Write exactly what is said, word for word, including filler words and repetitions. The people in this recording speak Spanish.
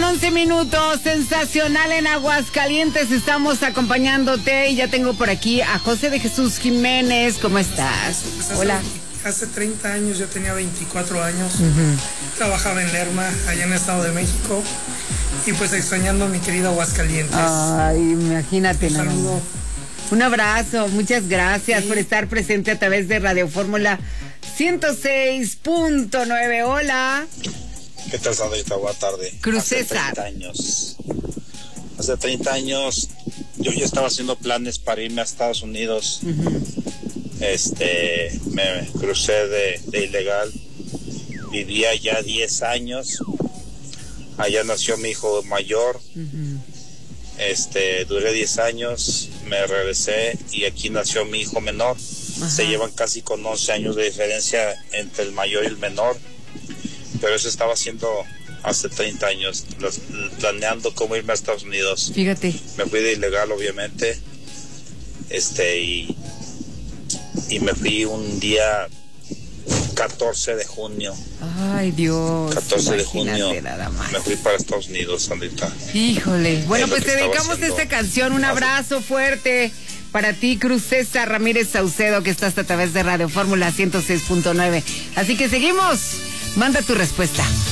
once minutos, sensacional en Aguascalientes, estamos acompañándote y ya tengo por aquí a José de Jesús Jiménez. ¿Cómo estás? Pues hace, Hola. Hace treinta años, yo tenía veinticuatro años, uh-huh. Trabajaba en Lerma, allá en el Estado de México, y pues extrañando a mi querido Aguascalientes. Ay, imagínate. Un saludo. Un abrazo, muchas gracias sí. por estar presente a través de Radio Fórmula ciento seis punto nueve. Hola. ¿Qué tal, Sandrita? Buenas tardes. Cruz Hace César. treinta años. Hace treinta años yo ya estaba haciendo planes para irme a Estados Unidos. Uh-huh. Este, me crucé de, de ilegal. Vivía ya diez años. Allá nació mi hijo mayor. Uh-huh. Este, duré diez años, me regresé y aquí nació mi hijo menor. Ajá. Se llevan casi con once años de diferencia entre el mayor y el menor. Pero eso estaba haciendo hace treinta años, los, planeando cómo irme a Estados Unidos. Fíjate. Me fui de ilegal, obviamente. Este, y, y me fui un día catorce de junio. Ay, Dios. catorce de junio. Nada más. Me fui para Estados Unidos, Sandrita. Híjole. Bueno, pues te dedicamos haciendo. esta canción. Un abrazo fuerte para ti, Cruz César Ramírez Saucedo, que estás a través de Radio Fórmula ciento seis punto nueve. Así que seguimos. Manda tu respuesta.